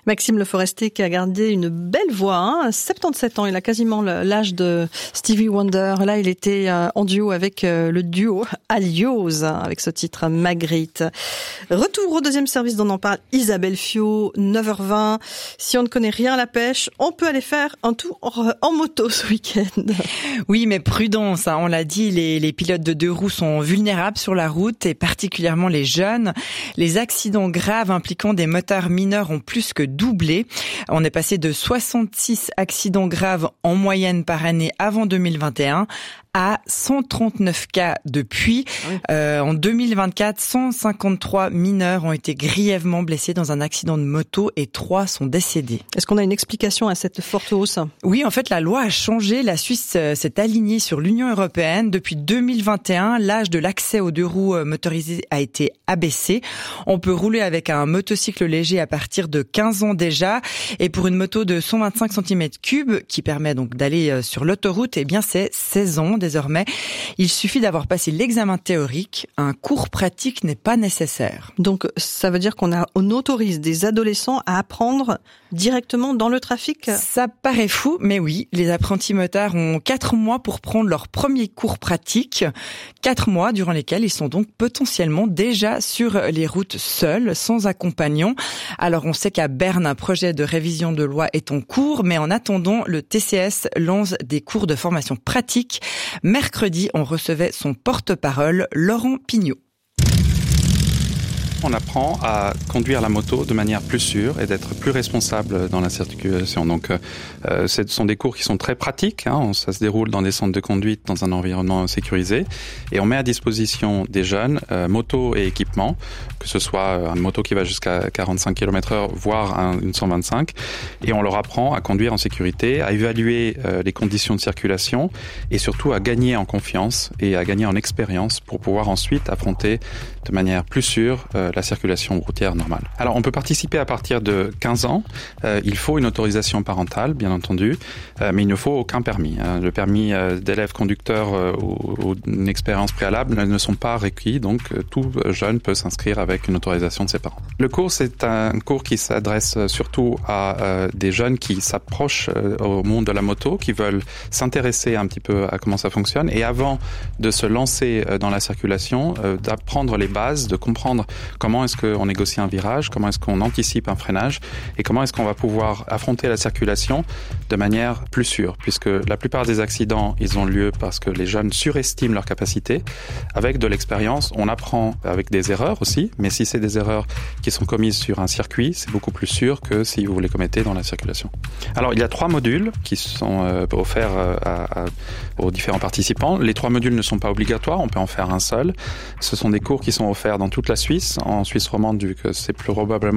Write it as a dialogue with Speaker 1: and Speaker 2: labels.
Speaker 1: Maxime Le Forestier qui a gardé une belle voix, 77 ans, il a quasiment l'âge de Stevie Wonder. Là, il était en duo avec le duo Alios, avec ce titre Magritte. Retour au deuxième service dont on en parle, Isabelle Fiot, 9h20. Si on ne connaît rien à la pêche, on peut aller faire un tour en moto ce week-end.
Speaker 2: Oui, mais prudence, on l'a dit, les pilotes de 2 roues sont vulnérables sur la route et particulièrement les jeunes. Les accidents graves impliquant des motards mineurs ont plus que doublé. On est passé de 66 accidents graves en moyenne par année avant 2021 à 139 cas depuis. En 2024, 153 mineurs ont été grièvement blessés dans un accident de moto et 3 sont décédés.
Speaker 1: Est-ce qu'on a une explication à cette forte hausse ?
Speaker 2: Oui, en fait, la loi a changé. La Suisse s'est alignée sur l'Union européenne. Depuis 2021, l'âge de l'accès aux 2 roues motorisées a été abaissé. On peut rouler avec un motocycle léger à partir de 15 ans déjà. Et pour une moto de 125 cm3, qui permet donc d'aller sur l'autoroute, eh bien, c'est 16 ans désormais. Il suffit d'avoir passé l'examen théorique. Un cours pratique n'est pas nécessaire.
Speaker 1: Donc, ça veut dire qu'on autorise des adolescents à apprendre directement dans le trafic ?
Speaker 2: Ça paraît fou, mais oui, les apprentis motards ont 4 mois pour prendre leur premier cours pratique. 4 mois durant lesquels ils sont donc potentiellement déjà sur les routes seuls, sans accompagnant. Alors, on sait qu'à Berne, un projet de révision de loi est en cours, mais en attendant, le TCS lance des cours de formation pratique. Mercredi, on recevait son porte-parole, Laurent Pignot.
Speaker 3: On apprend à conduire la moto de manière plus sûre et d'être plus responsable dans la circulation. Donc, ce sont des cours qui sont très pratiques. Ça se déroule dans des centres de conduite, dans un environnement sécurisé. Et on met à disposition des jeunes motos et équipements, que ce soit une moto qui va jusqu'à 45 km/h, voire une 125. Et on leur apprend à conduire en sécurité, à évaluer les conditions de circulation et surtout à gagner en confiance et à gagner en expérience pour pouvoir ensuite affronter de manière plus sûre la circulation routière normale. Alors, on peut participer à partir de 15 ans. Il faut une autorisation parentale, bien entendu, mais il ne faut aucun permis. Le permis d'élève conducteur ou une expérience préalable ne sont pas requis, donc tout jeune peut s'inscrire avec une autorisation de ses parents. Le cours, c'est un cours qui s'adresse surtout à des jeunes qui s'approchent au monde de la moto, qui veulent s'intéresser un petit peu à comment ça fonctionne, et avant de se lancer dans la circulation, d'apprendre les bases, de comprendre comment est-ce qu'on négocie un virage, comment est-ce qu'on anticipe un freinage et comment est-ce qu'on va pouvoir affronter la circulation de manière plus sûre, puisque la plupart des accidents, ils ont lieu parce que les jeunes surestiment leurs capacités. Avec de l'expérience, on apprend avec des erreurs aussi, mais si c'est des erreurs qui sont commises sur un circuit, c'est beaucoup plus sûr que si vous les commettez dans la circulation. Alors, il y a 3 modules qui sont offerts aux différents participants. Les 3 modules ne sont pas obligatoires, on peut en faire un seul. Ce sont des cours qui sont offerts dans toute la Suisse, en Suisse romande, vu que c'est plus probablement